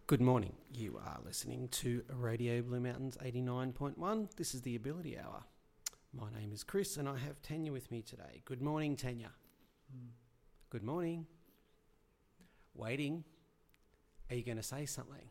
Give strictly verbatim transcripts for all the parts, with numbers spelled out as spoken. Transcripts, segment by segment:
Good morning. You are listening to Radio Blue Mountains eighty-nine point one. This is the Ability Hour. My name is Chris and I have Tanya with me today. Good morning, Tanya. Mm. Good morning. Waiting. Are you going to say something?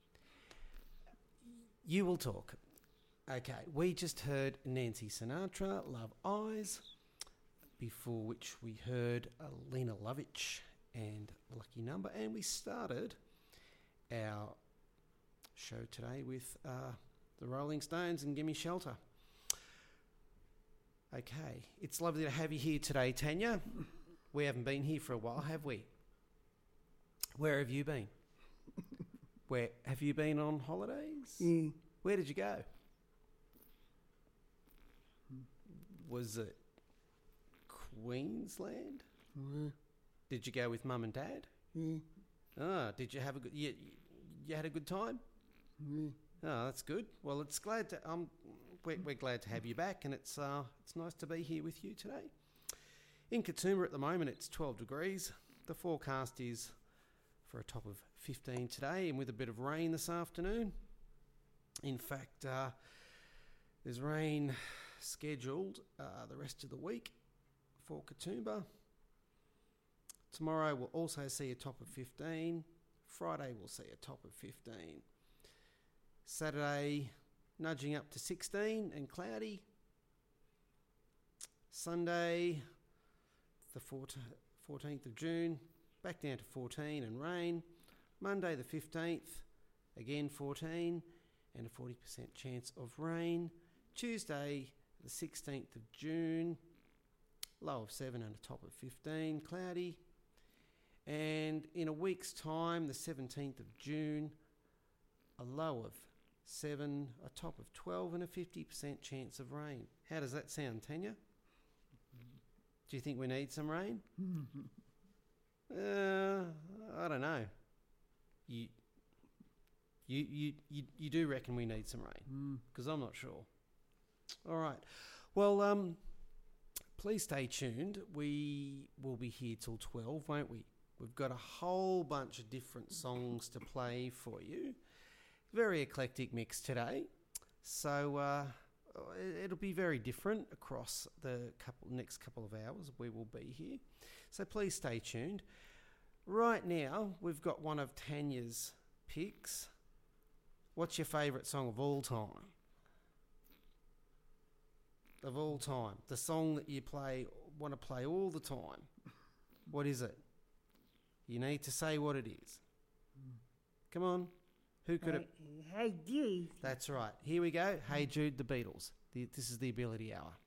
You will talk. Okay, we just heard Nancy Sinatra, Love Eyes, before which we heard Lena Lovitch and Lucky Number, and we started our show today with uh, the Rolling Stones and Gimme Shelter. Okay, it's lovely to have you here today, Tanya. We haven't been here for a while, have we? Where have you been? Where have you been on holidays? Yeah. Where did you go? Was it Queensland? Yeah. Did you go with Mum and Dad? Yeah. Ah, did you have a good? You, you had a good time? Yeah. Oh, that's good. Well, it's glad to um, we're, we're glad to have you back, and it's uh, it's nice to be here with you today. In Katoomba at the moment, it's twelve degrees. The forecast is for a top of fifteen today, and with a bit of rain this afternoon. In fact, uh, there's rain scheduled uh, the rest of the week for Katoomba. Tomorrow we'll also see a top of fifteen. Friday we'll see a top of fifteen. Saturday nudging up to sixteen and cloudy. Sunday, the fourteenth of June, back down to fourteen and rain. Monday the fifteenth, again fourteen and a forty percent chance of rain. Tuesday the sixteenth of June, low of seven and a top of fifteen, cloudy. And in a week's time, the seventeenth of June, a low of seven, a top of twelve and a fifty percent chance of rain. How does that sound, Tanya? Do you think we need some rain? uh, I don't know. You, you, you, you, you do reckon we need some rain? Because I'm not sure. All right. Well, um, please stay tuned. We will be here till twelve, won't we? We've got a whole bunch of different songs to play for you. Very eclectic mix today. So uh, it'll be very different across the couple next couple of hours we will be here. So please stay tuned. Right now, we've got one of Tanya's picks. What's your favourite song of all time? Of all time. The song that you play, want to play all the time. What is it? You need to say what it is. Come on. Who could Hey, it? hey, Jude. That's right. Here we go. Hey Jude, the Beatles. The, this is the Ability Hour.